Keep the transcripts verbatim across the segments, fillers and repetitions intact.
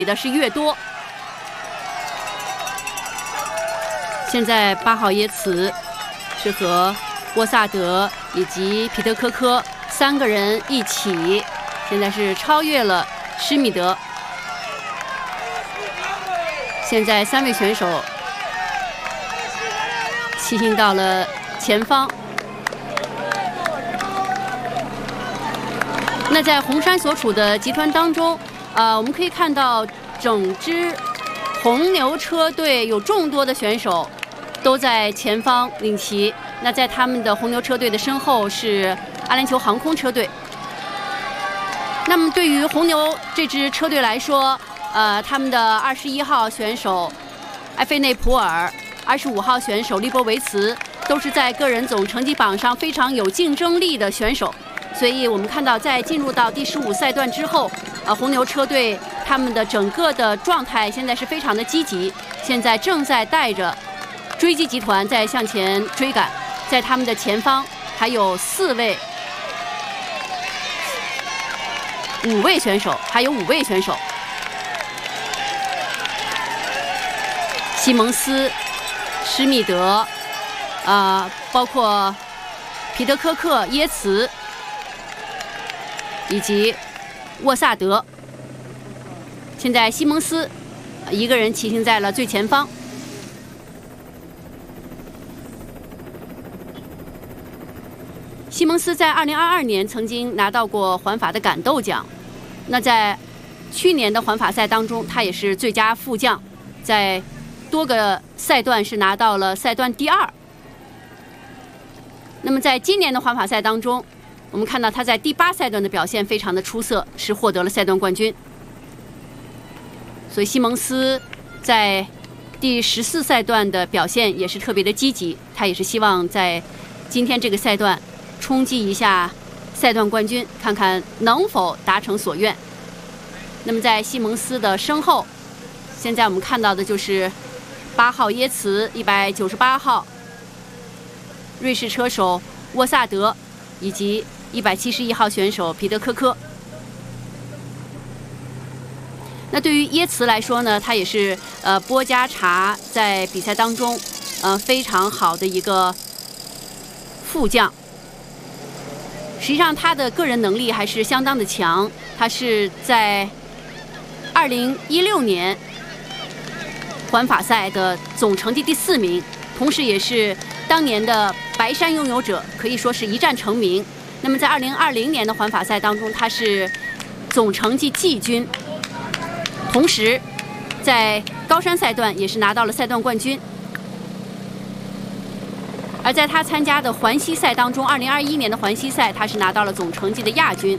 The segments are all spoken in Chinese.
的是越多。现在八号耶茨是和沃萨德以及皮特科科三个人一起，现在是超越了施米德。现在三位选手骑行到了前方。那在红山所处的集团当中，呃，我们可以看到整支红牛车队有众多的选手都在前方领骑。那在他们的红牛车队的身后是阿联酋航空车队。那么对于红牛这支车队来说，呃，他们的二十一号选手埃菲内普尔、二十五号选手利波维茨都是在个人总成绩榜上非常有竞争力的选手。所以我们看到，在进入到第十五赛段之后，呃，红牛车队他们的整个的状态现在是非常的积极，现在正在带着追击集团在向前追赶，在他们的前方还有四位、五位选手，还有五位选手，西蒙斯、施密德，啊、呃，包括皮特科克、耶茨。以及沃萨德，现在西蒙斯一个人骑行在了最前方。西蒙斯在二零二二年曾经拿到过环法的感斗奖，那在去年的环法赛当中，他也是最佳副将，在多个赛段是拿到了赛段第二。那么在今年的环法赛当中，我们看到他在第八赛段的表现非常的出色，是获得了赛段冠军。所以西蒙斯在第十四赛段的表现也是特别的积极，他也是希望在今天这个赛段冲击一下赛段冠军，看看能否达成所愿。那么在西蒙斯的身后，现在我们看到的就是八号耶茨、一百九十八号瑞士车手沃萨德以及一百七十一号选手皮特科科。那对于耶茨来说呢，他也是呃波加查在比赛当中呃非常好的一个副将。实际上他的个人能力还是相当的强，他是在二零一六年环法赛的总成绩第四名，同时也是当年的白山拥有者，可以说是一战成名。那么在二零二零年的环法赛当中，他是总成绩季军，同时在高山赛段也是拿到了赛段冠军。而在他参加的环西赛当中，二零二一年的环西赛他是拿到了总成绩的亚军。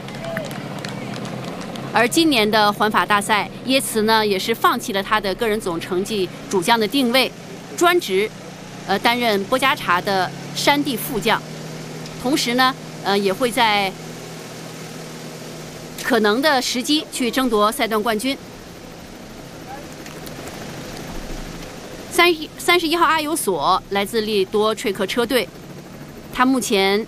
而今年的环法大赛，耶茨呢也是放弃了他的个人总成绩主将的定位，专职呃担任波加查的山地副将，同时呢呃也会在可能的时机去争夺赛段冠军。三三十一号阿尤索来自利多翠克车队，他目前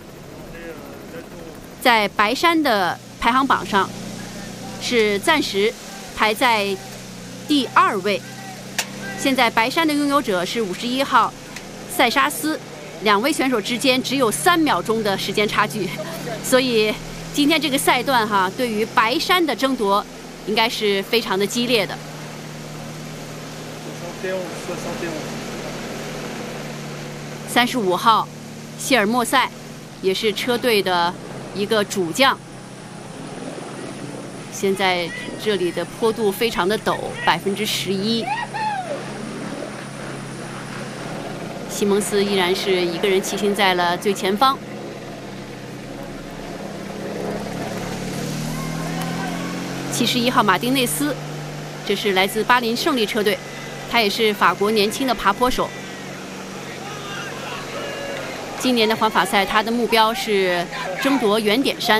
在白山的排行榜上是暂时排在第二位。现在白山的拥有者是五十一号塞沙斯，两位选手之间只有三秒钟的时间差距，所以今天这个赛段哈，对于白山的争夺应该是非常的激烈的。三十五号谢尔莫塞也是车队的一个主将。现在这里的坡度非常的陡，百分之十一。西蒙斯依然是一个人骑行在了最前方。七十一号马丁内斯，这是来自巴林胜利车队，他也是法国年轻的爬坡手。今年的环法赛，他的目标是争夺圆点山。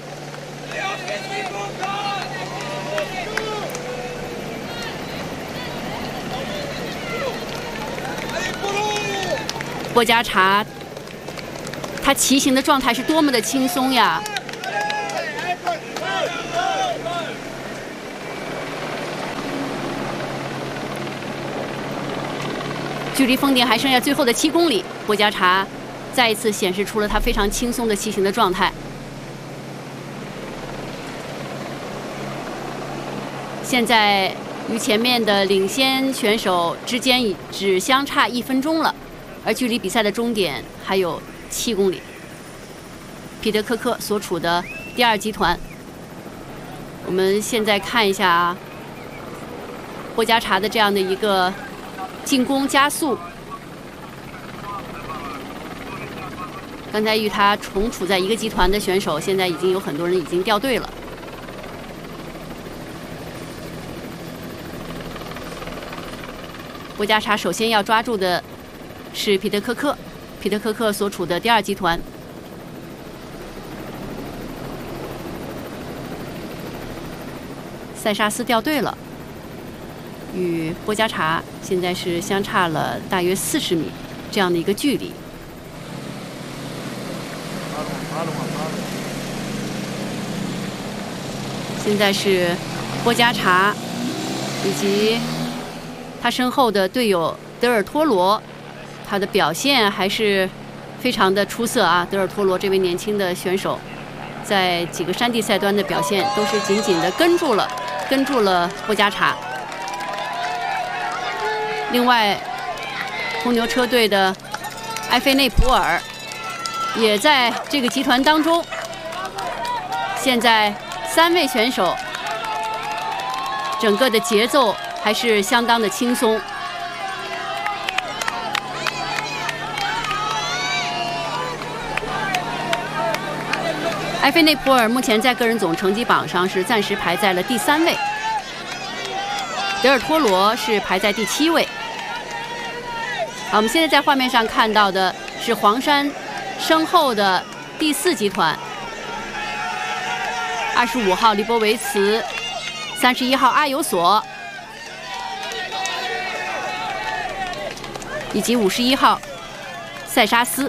波加查，他骑行的状态是多么的轻松呀！ 距离封顶还剩下最后的七公里，波加查再一次显示出了他非常轻松的骑行的状态。现在与前面的领先选手之间已只相差一分钟了，而距离比赛的终点还有七公里。彼得科克所处的第二集团，我们现在看一下啊，波加查的这样的一个进攻加速。刚才与他同处在一个集团的选手，现在已经有很多人已经掉队了。波加查首先要抓住的是彼得科克，彼得科克所处的第二集团。塞沙斯掉队了，与波加查现在是相差了大约四十米这样的一个距离。现在是波加查以及他身后的队友德尔托罗，他的表现还是非常的出色啊！德尔托罗这位年轻的选手，在几个山地赛段的表现都是紧紧的跟住了，跟住了波加查。另外，红牛车队的埃菲内普尔也在这个集团当中。现在三位选手整个的节奏还是相当的轻松。埃菲内普尔目前在个人总成绩榜上是暂时排在了第三位，德尔托罗是排在第七位。好，我们现在在画面上看到的是黄山身后的第四集团，二十五号利波维茨，三十一号阿尤索，以及五十一号塞沙斯。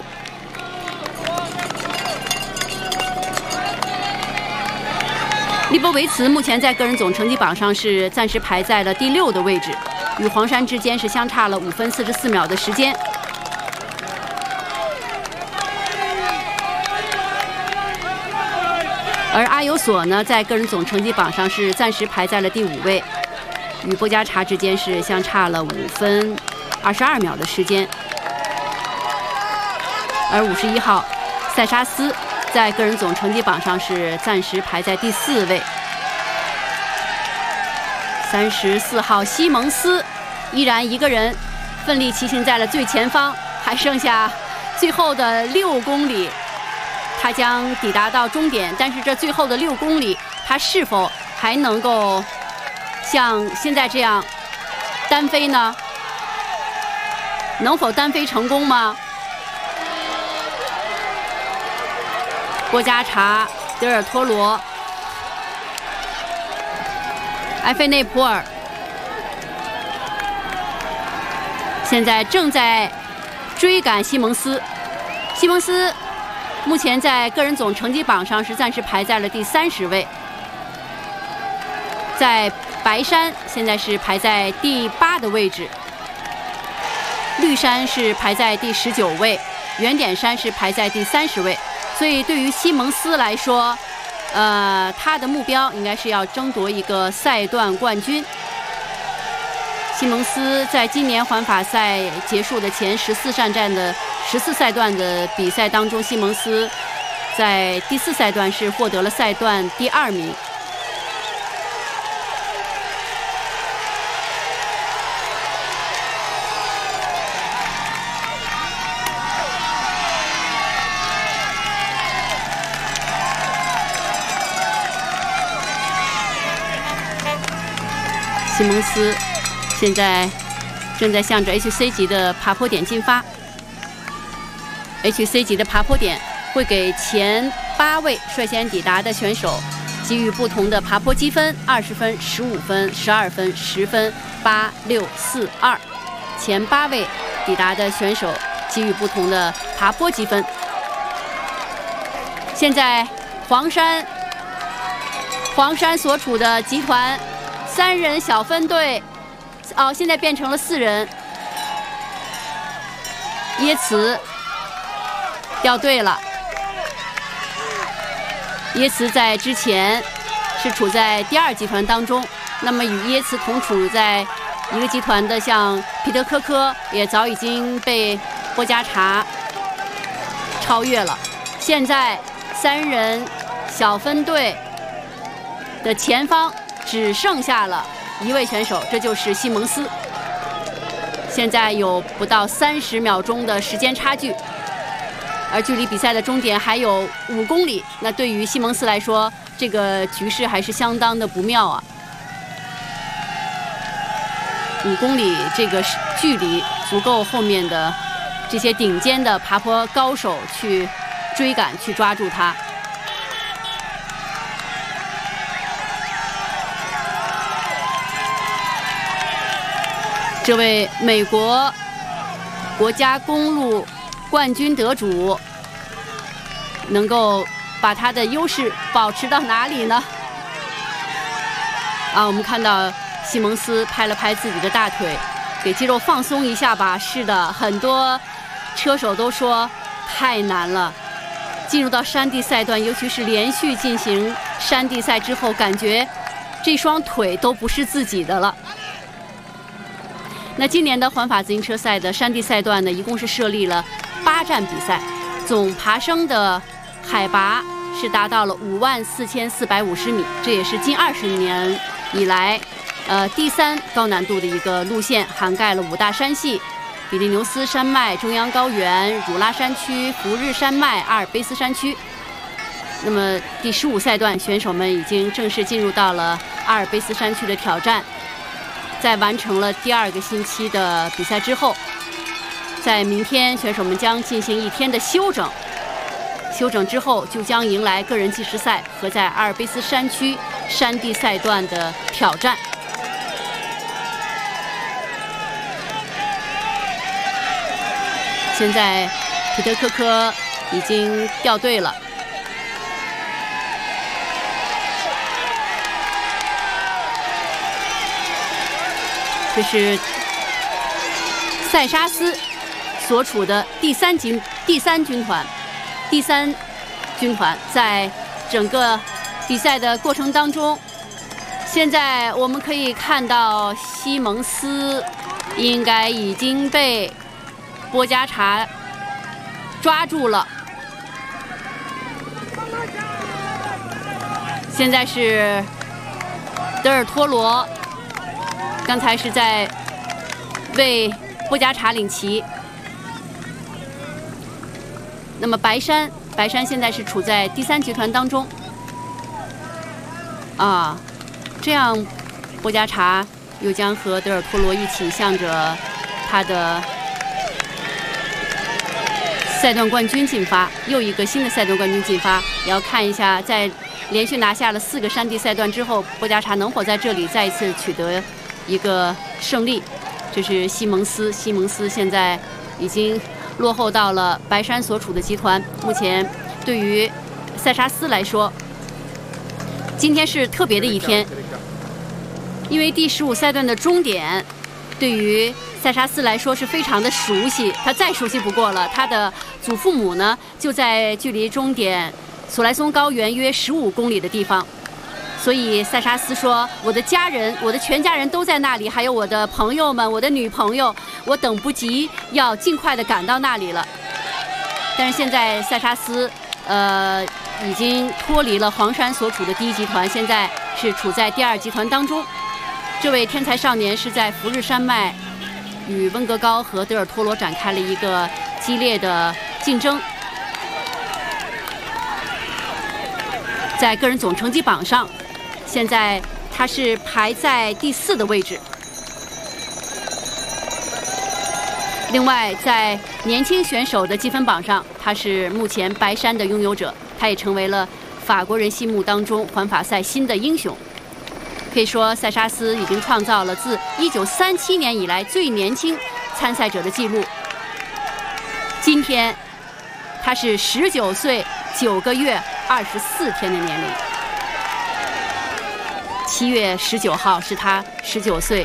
利波维茨目前在个人总成绩榜上是暂时排在了第六的位置，与黄山之间是相差了五分四十四秒的时间。而阿尤索呢，在个人总成绩榜上是暂时排在了第五位，与波加查之间是相差了五分二十二秒的时间。而五十一号塞沙斯在个人总成绩榜上是暂时排在第四位。三十四号西蒙斯依然一个人奋力骑行在了最前方，还剩下最后的六公里，他将抵达到终点。但是这最后的六公里，他是否还能够像现在这样单飞呢？能否单飞成功吗？波加查、德尔托罗、埃菲内普尔现在正在追赶西蒙斯。西蒙斯目前在个人总成绩榜上是暂时排在了第三十位，在白山现在是排在第八的位置，绿山是排在第十九位，圆点山是排在第三十位。所以对于西蒙斯来说，呃，他的目标应该是要争夺一个赛段冠军。西蒙斯在今年环法赛结束的前十四站站的十四赛段的比赛当中，西蒙斯在第四赛段是获得了赛段第二名。西蒙斯现在正在向着 H C 级的爬坡点进发。H C 级的爬坡点会给前八位率先抵达的选手给予不同的爬坡积分：二十分、十五分、十二分、十分、八、六、四、二。前八位抵达的选手给予不同的爬坡积分。现在黄山，黄山所处的集团。三人小分队，哦，现在变成了四人。 耶茨掉队了。耶茨在之前是处在第二集团当中，那么与耶茨同处在一个集团的像皮特科科也早已经被波加查超越了。现在三人小分队的前方只剩下了一位选手，这就是西蒙斯。现在有不到三十秒钟的时间差距，而距离比赛的终点还有五公里。那对于西蒙斯来说，这个局势还是相当的不妙啊。五公里这个距离足够后面的这些顶尖的爬坡高手去追赶、去抓住他。这位美国国家公路冠军得主能够把他的优势保持到哪里呢？啊，我们看到西蒙斯拍了拍自己的大腿，给肌肉放松一下吧。是的，很多车手都说太难了。进入到山地赛段，尤其是连续进行山地赛之后，感觉这双腿都不是自己的了。那今年的环法自行车赛的山地赛段呢，一共是设立了八站比赛，总爬升的海拔是达到了五万四千四百五十米，这也是近二十年以来，呃，第三高难度的一个路线，涵盖了五大山系：比利牛斯山脉、中央高原、汝拉山区、福日山脉、阿尔卑斯山区。那么第十五赛段，选手们已经正式进入到了阿尔卑斯山区的挑战。在完成了第二个星期的比赛之后，在明天选手们将进行一天的休整，休整之后就将迎来个人计时赛和在阿尔卑斯山区山地赛段的挑战。现在皮特科科已经掉队了。这是塞沙斯所处的第三军第三军团，第三军团在整个比赛的过程当中，现在我们可以看到西蒙斯应该已经被波加查抓住了。现在是德尔托罗。刚才是在为波加查领旗。那么白山，白山现在是处在第三集团当中。啊，这样波加查又将和德尔托罗一起向着他的赛段冠军进发，又一个新的赛段冠军进发。也要看一下，在连续拿下了四个山地赛段之后，波加查能否在这里再一次取得一个胜利。这是西蒙斯，西蒙斯现在已经落后到了白山所处的集团。目前对于塞沙斯来说，今天是特别的一天，因为第十五赛段的终点对于塞沙斯来说是非常的熟悉，他再熟悉不过了。他的祖父母呢就在距离终点索莱松高原约十五公里的地方。所以塞沙斯说：“我的家人，我的全家人都在那里，还有我的朋友们，我的女朋友，我等不及要尽快的赶到那里了。”但是现在塞沙斯，呃，已经脱离了黄山所处的第一集团，现在是处在第二集团当中。这位天才少年是在福日山脉与温格高和德尔托罗展开了一个激烈的竞争。在个人总成绩榜上，现在他是排在第四的位置。另外，在年轻选手的积分榜上，他是目前白山的拥有者，他也成为了法国人心目当中环法赛新的英雄。可以说，塞沙斯已经创造了自一九三七年以来最年轻参赛者的记录。今天，他是十九岁九个月二十四天的年龄。七月十九号是他十九岁